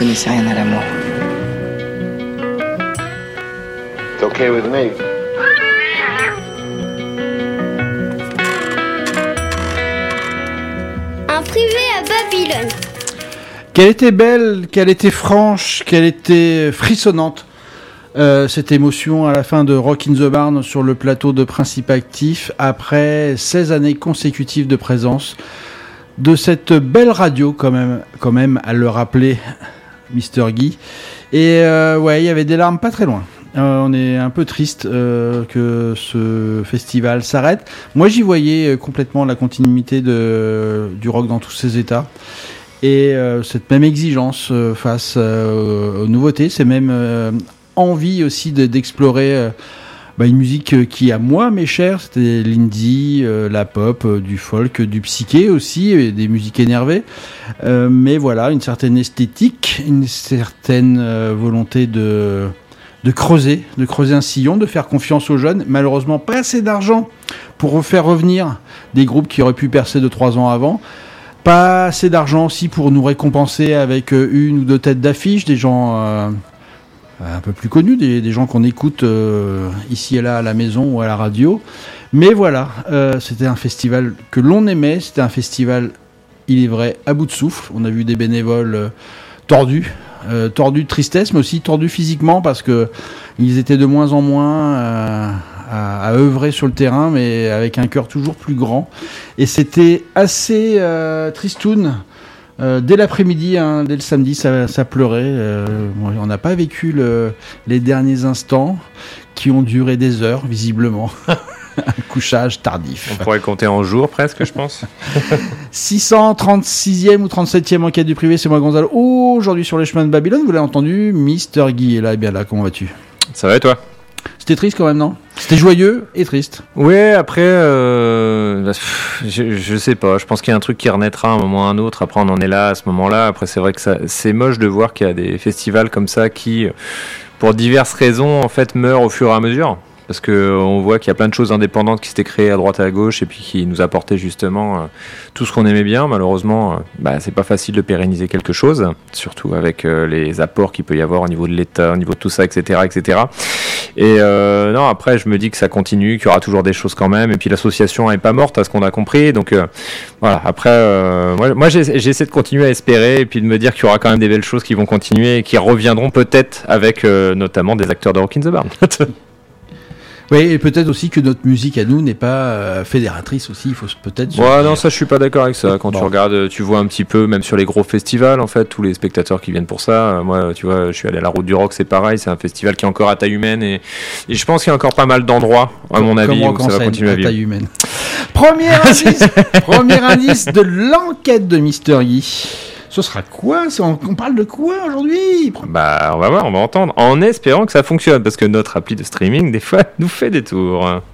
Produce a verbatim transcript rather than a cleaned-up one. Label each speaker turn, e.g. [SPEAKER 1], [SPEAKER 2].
[SPEAKER 1] connaissez rien à l'amour.
[SPEAKER 2] It's okay with me.
[SPEAKER 3] Un privé à Babylone.
[SPEAKER 4] Qu'elle était belle, qu'elle était franche, qu'elle était frissonnante. Euh, cette émotion à la fin de Rock in the Barn sur le plateau de Principe Actif après seize années consécutives de présence de cette belle radio quand même, quand même à le rappeler, Mister Guy. Et euh, ouais, il y avait des larmes pas très loin. Euh, on est un peu triste euh, que ce festival s'arrête. Moi, j'y voyais euh, complètement la continuité de, du rock dans tous ses états. Et euh, cette même exigence euh, face euh, aux nouveautés, c'est même euh, envie aussi de, d'explorer euh, bah, une musique euh, qui à moi m'est chère, c'était l'indie, euh, la pop, euh, du folk, du psyché aussi, et des musiques énervées. Euh, mais voilà, une certaine esthétique, une certaine euh, volonté de, de creuser, de creuser un sillon, de faire confiance aux jeunes. Malheureusement, pas assez d'argent pour faire revenir des groupes qui auraient pu percer de trois ans avant. Pas assez d'argent aussi pour nous récompenser avec une ou deux têtes d'affiche, des gens euh, un peu plus connus, des, des gens qu'on écoute euh, ici et là à la maison ou à la radio. Mais voilà, euh, c'était un festival que l'on aimait, c'était un festival, il est vrai, à bout de souffle. On a vu des bénévoles euh, tordus, euh, tordus de tristesse, mais aussi tordus physiquement parce que ils étaient de moins en moins euh, à, à œuvrer sur le terrain, mais avec un cœur toujours plus grand. Et c'était assez euh, tristoun. Euh, dès l'après-midi, hein, dès le samedi, ça, ça pleurait. Euh, on n'a pas vécu le, les derniers instants qui ont duré des heures, visiblement. Un couchage tardif.
[SPEAKER 5] On pourrait compter en jours presque, je pense.
[SPEAKER 4] six cent trente-sixième ou trente-septième enquête du privé, c'est moi Gonzalo. Oh, aujourd'hui sur les chemins de Babylone, vous l'avez entendu, Mister Guy est là. Et bien là, comment vas-tu ?
[SPEAKER 5] Ça va et toi ?
[SPEAKER 4] C'était triste quand même, non ? C'était joyeux et triste.
[SPEAKER 5] Ouais, après, euh, je, je sais pas. Je pense qu'il y a un truc qui renaîtra à un moment ou à un autre. Après, on en est là à ce moment-là. Après, c'est vrai que ça, c'est moche de voir qu'il y a des festivals comme ça qui, pour diverses raisons, en fait, meurent au fur et à mesure. Parce qu'on voit qu'il y a plein de choses indépendantes qui s'étaient créées à droite et à gauche et puis qui nous apportaient justement euh, tout ce qu'on aimait bien. Malheureusement, euh, bah, c'est pas facile de pérenniser quelque chose, surtout avec euh, les apports qu'il peut y avoir au niveau de l'État, au niveau de tout ça, et cetera, et cetera. Et euh, non, après, je me dis que ça continue, qu'il y aura toujours des choses quand même. Et puis l'association n'est pas morte, à ce qu'on a compris. Donc euh, voilà, après, euh, moi, moi j'ai, j'essaie de continuer à espérer et puis de me dire qu'il y aura quand même des belles choses qui vont continuer et qui reviendront peut-être avec euh, notamment des acteurs de Rock in the Barn.
[SPEAKER 4] Oui, et peut-être aussi que notre musique à nous n'est pas euh, fédératrice aussi, il faut peut-être...
[SPEAKER 5] Ouais, non, ça je suis pas d'accord avec ça. Quand
[SPEAKER 4] bon.
[SPEAKER 5] tu regardes, tu vois un petit peu, même sur les gros festivals, en fait, tous les spectateurs qui viennent pour ça. Moi, tu vois, je suis allé à la Route du Rock, c'est pareil, c'est un festival qui est encore à taille humaine et, et je pense qu'il y a encore pas mal d'endroits, à mon avis, où ça va continuer à vivre.
[SPEAKER 4] Taille humaine. Premier indice, premier indice de l'enquête de Mister Guy. Ce sera quoi ? On, on parle de quoi aujourd'hui ?
[SPEAKER 5] Bah, on va voir, on va entendre, en espérant que ça fonctionne, parce que notre appli de streaming, des fois, nous fait des tours.